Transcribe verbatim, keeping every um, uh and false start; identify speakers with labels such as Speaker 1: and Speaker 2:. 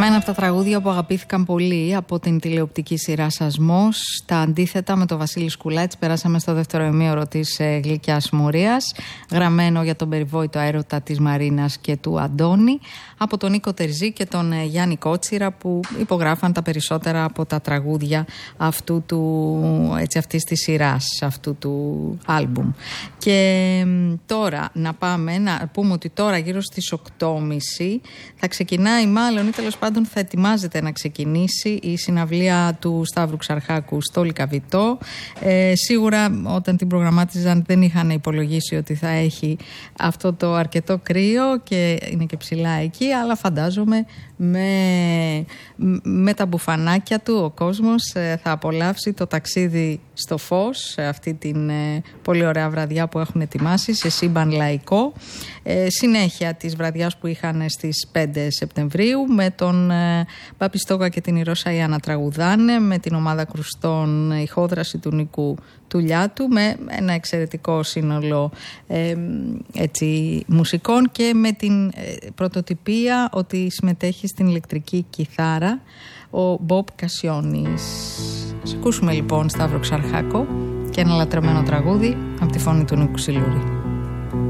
Speaker 1: Με ένα από τα τραγούδια που αγαπήθηκαν πολύ από την τηλεοπτική σειρά Σασμός, τα αντίθετα με τον Βασίλη Σκουλάτση, περάσαμε στο δεύτερο ημίωρο της ε, Γλυκιάς Μορίας, γραμμένο για τον περιβόητο έρωτα της Μαρίνας και του Αντώνη, από τον Νίκο Τερζή και τον ε, Γιάννη Κότσιρα, που υπογράφαν τα περισσότερα από τα τραγούδια αυτού του, έτσι, αυτής της σειράς, αυτού του άλμπουμ. Και ε, τώρα να πάμε να πούμε ότι τώρα γύρω στις οκτώ και μισή θα ξεκινάει, μάλλον ή τέλος πάντων θα ετοιμάζεται να ξεκινήσει η συναυλία του Σταύρου Ξαρχάκου στο Λυκαβητό. Ε, σίγουρα όταν την προγραμμάτιζαν δεν είχαν υπολογίσει ότι θα έχει αυτό το αρκετό κρύο και είναι και ψηλά εκεί, αλλά φαντάζομαι με, με τα μπουφανάκια του ο κόσμος ε, θα απολαύσει το ταξίδι στο φως, σε αυτή την ε, πολύ ωραία βραδιά που έχουν ετοιμάσει σε σύμπαν λαϊκό. Ε, συνέχεια της βραδιάς που είχαν στις πέντε Σεπτεμβρίου με τον ε, Παπιστόκα και την Ιροσαΐα να τραγουδάνε, με την ομάδα Κρουστών ηχόδραση του Νίκου Τουλιάτου, με ένα εξαιρετικό σύνολο ε, έτσι, μουσικών και με την ε, πρωτοτυπία ότι συμμετέχει στην ηλεκτρική κιθάρα ο Μπομπ Κασιόνης. Ας ακούσουμε λοιπόν Σταύρο Ξαρχάκο και ένα λατρεμένο τραγούδι από τη φωνή του Νίκου Σιλούρη.